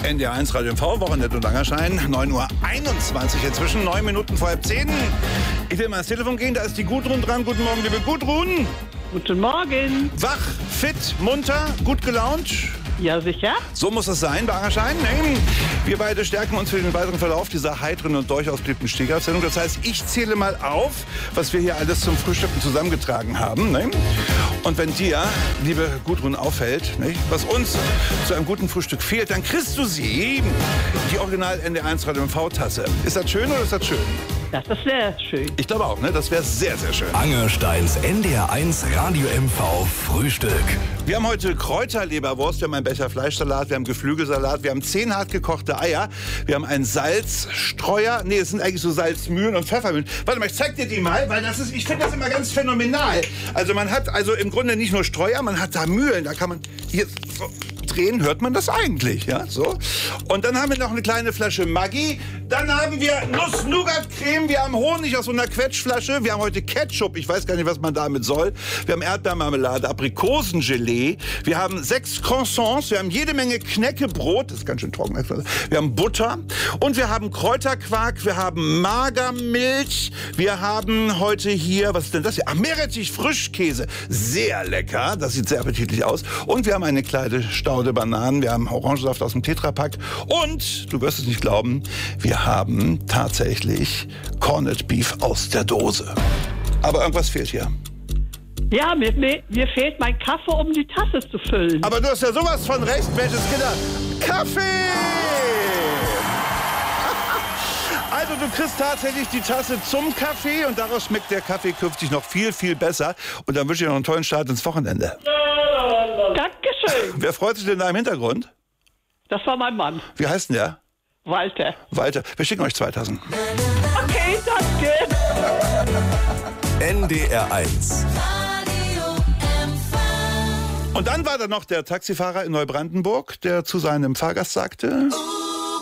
NDR1 Radio MV, Wochenende und Langerschein, 9:21 Uhr inzwischen, 9 Minuten vor 9:30. Ich will mal ans Telefon gehen, da ist die Gudrun dran. Guten Morgen, liebe Gudrun. Guten Morgen. Wach, fit, munter, gut gelaunt? Ja, sicher. So muss es sein bei Langerschein. Ne? Wir beide stärken uns für den weiteren Verlauf dieser heiteren und durchaus beliebten Stegreifsendung. Das heißt, ich zähle mal auf, was wir hier alles zum Frühstücken zusammengetragen haben. Ne? Und wenn dir, liebe Gudrun, auffällt, ne, was uns zu einem guten Frühstück fehlt, dann kriegst du sie, die Original NDR1 Radio MV-Tasse. Ist das schön oder ist das schön? Das ist sehr schön. Ich glaube auch, ne? Das wäre sehr, sehr schön. Angersteins NDR1 Radio MV Frühstück. Wir haben heute Kräuterleberwurst, wir haben einen Becher Fleischsalat, wir haben Geflügelsalat, wir haben 10 hart gekochte Eier, wir haben einen Salzstreuer. Nee, es sind eigentlich so Salzmühlen und Pfeffermühlen. Warte mal, ich zeig dir die mal, weil das ist, ich finde das immer ganz phänomenal. Also man hat also im Grunde nicht nur Streuer, man hat da Mühlen, da kann man hier so drehen, hört man das eigentlich, ja, so. Und dann haben wir noch eine kleine Flasche Maggi, dann haben wir Nuss-Nougat-Creme, wir haben Honig aus so einer Quetschflasche, wir haben heute Ketchup, ich weiß gar nicht, was man damit soll, wir haben Erdbeermarmelade, Aprikosengelee, wir haben 6 Croissants, wir haben jede Menge Knäckebrot, das ist ganz schön trocken, wir haben Butter und wir haben Kräuterquark, wir haben Magermilch, wir haben heute hier, was ist denn das hier? Ach, Meerrettich Frischkäse, sehr lecker, das sieht sehr appetitlich aus und wir haben eine kleine Staude Bananen, wir haben Orangensaft aus dem Tetrapack und, du wirst es nicht glauben, wir haben tatsächlich Corned Beef aus der Dose. Aber irgendwas fehlt hier. Ja, mir fehlt mein Kaffee, um die Tasse zu füllen. Aber du hast ja sowas von recht, welches Kinder. Kaffee! Also du kriegst tatsächlich die Tasse zum Kaffee und daraus schmeckt der Kaffee künftig noch viel, viel besser. Und dann wünsche ich dir noch einen tollen Start ins Wochenende. Dankeschön. Wer freut sich denn da im Hintergrund? Das war mein Mann, Wie heißt denn der? Walter. Walter. Wir schicken euch 2000. Okay, danke. NDR1. Und dann war da noch der Taxifahrer in Neubrandenburg, der zu seinem Fahrgast sagte...